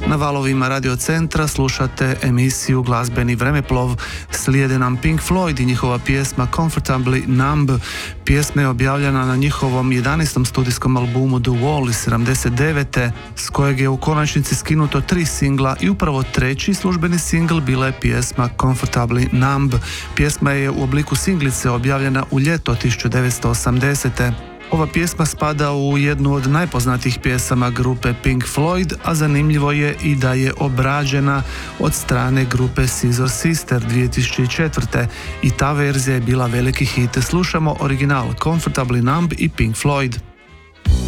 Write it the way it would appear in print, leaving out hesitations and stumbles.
Na valovima Radio Centra slušate emisiju Glazbeni vremeplov. Slijede nam Pink Floyd i njihova pjesma Comfortably Numb. Pjesma je objavljena na njihovom 11. studijskom albumu The Wall iz 79. s kojeg je u konačnici skinuto 3 singla i upravo treći službeni singl bila je pjesma Comfortably Numb. Pjesma je u obliku singlice objavljena u ljeto 1980. Ova pjesma spada u jednu od najpoznatijih pjesama grupe Pink Floyd, a zanimljivo je i da je obrađena od strane grupe Scissor Sister 2004. I ta verzija je bila veliki hit. Slušamo original Comfortably Numb i Pink Floyd.